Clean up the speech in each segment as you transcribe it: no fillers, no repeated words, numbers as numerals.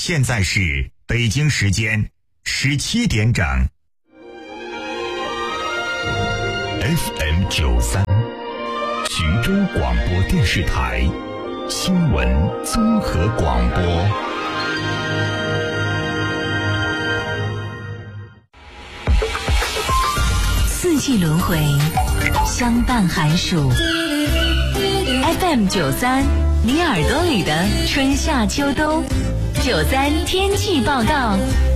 现在是北京时间17点整。FM 93，徐州广播电视台新闻综合广播。 四季轮回，相伴寒暑。FM 93，你耳朵里的春夏秋冬。93天气报告，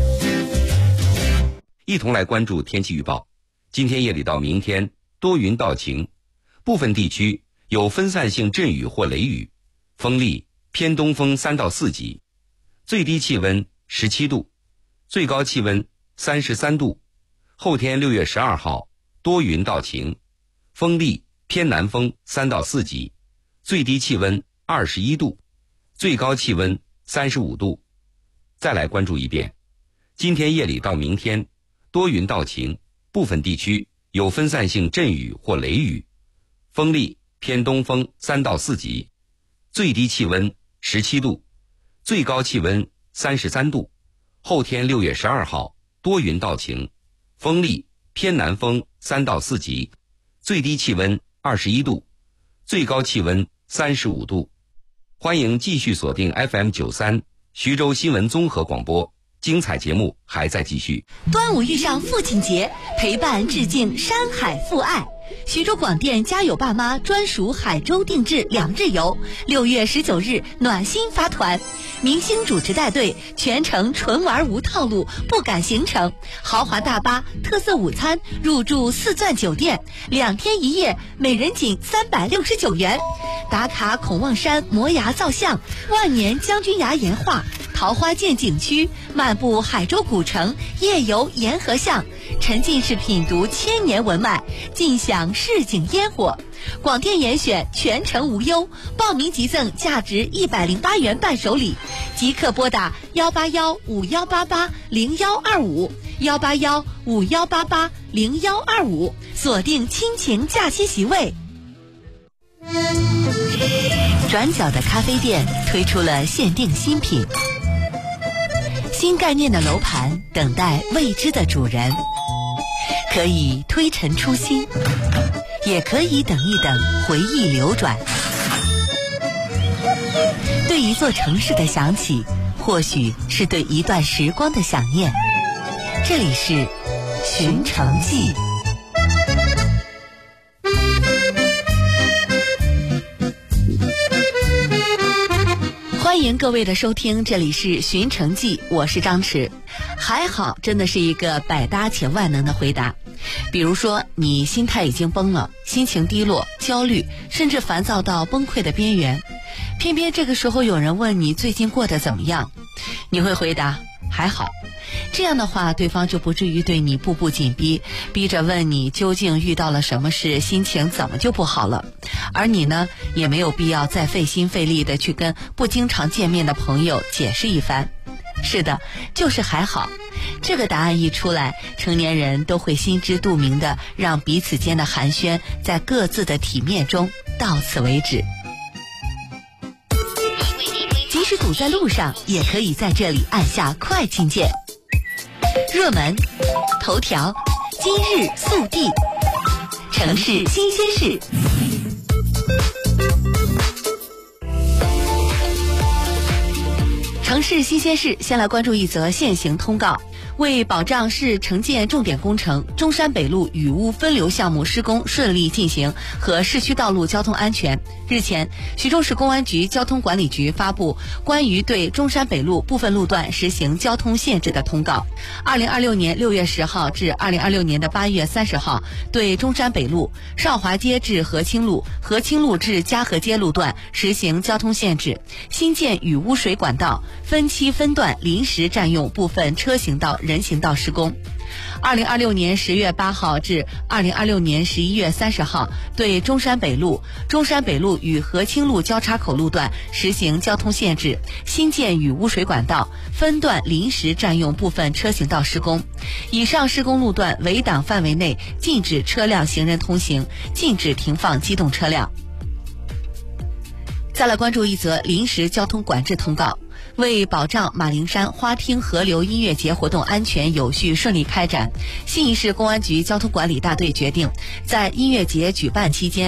一同来关注天气预报。今天夜里到明天多云到晴，部分地区有分散性阵雨或雷雨，风力偏东风3到4级，最低气温17度，最高气温33度。后天6月12号多云到晴，风力偏南风3到4级，最低气温21度，最高气温35度。再来关注一遍，今天夜里到明天多云到晴，部分地区有分散性阵雨或雷雨，风力偏东风3到4级，最低气温17度，最高气温33度。后天6月12号多云到晴，风力偏南风3到4级，最低气温21度，最高气温35度。欢迎继续锁定 FM 93徐州新闻综合广播，精彩节目还在继续。 端午遇上父亲节，陪伴致敬山海父爱。徐州广电家有爸妈专属海州定制2日游，6月19日暖心发团，明星主持带队，全程纯玩无套路，不赶行程，豪华大巴、特色午餐，入住4钻酒店，2天1夜，每人仅369元。打卡孔望山摩崖造像，万年将军崖岩画，桃花涧景区，漫步海州古城，夜游沿河巷，沉浸式品读千年文脉，尽享市井烟火。广电严选，全程无忧，报名即赠价值108元伴手礼，即刻拨打18151880125，18151880125，锁定亲情假期席位。转角的咖啡店推出了限定新品，新概念的楼盘等待未知的主人，可以推陈出新，也可以等一等回忆流转。对一座城市的想起，或许是对一段时光的想念。这里是寻城记。欢迎各位的收听，这里是寻城记，我是张弛。还好真的是一个百搭且万能的回答。比如说你心态已经崩了，心情低落、焦虑，甚至烦躁到崩溃的边缘，偏偏这个时候有人问你最近过得怎么样，你会回答还好。这样的话，对方就不至于对你步步紧逼，逼着问你究竟遇到了什么事，心情怎么就不好了。而你呢，也没有必要再费心费力的去跟不经常见面的朋友解释一番。是的，就是还好。这个答案一出来，成年人都会心知肚明的让彼此间的寒暄在各自的体面中到此为止。即使堵在路上，也可以在这里按下快进键。热门、头条、今日速递、城市新鲜事。城市新鲜事，先来关注一则现行通告。为保障市城建重点工程中山北路雨污分流项目施工顺利进行和市区道路交通安全，日前，徐州市公安局交通管理局发布关于对中山北路部分路段实行交通限制的通告。2026年6月10号至2026年8月30号，对中山北路、少华街至和清路、和清路至嘉禾街路段实行交通限制，新建雨污水管道，分期分段临时占用部分车行道、人行道施工。2026年10月8号至2026年11月30号，对中山北路与和清路交叉口路段实行交通限制，新建雨污水管道，分段临时占用部分车行道施工。以上施工路段围挡范围内禁止车辆行人通行，禁止停放机动车辆。 再来关注一则临时交通管制通告。为保障马铃山花厅河流音乐节活动安全有序顺利开展，信义市公安局交通管理大队决定，在音乐节举办期间